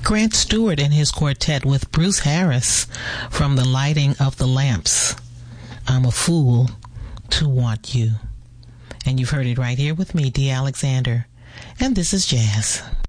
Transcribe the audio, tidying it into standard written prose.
Grant Stewart and his quartet with Bruce Harris from The Lighting of the Lamps. I'm a fool to want you. And you've heard it right here with me, Dee Alexander. And this is Jazz.